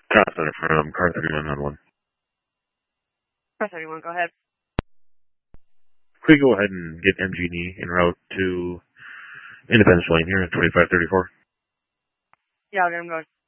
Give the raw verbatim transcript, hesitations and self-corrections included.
Car Center from Car thirty-one on one. Car thirty-one, go ahead. Could you go ahead and get M G and E en route to Independence Lane here at twenty-five thirty-four? Yeah, I'll get him going.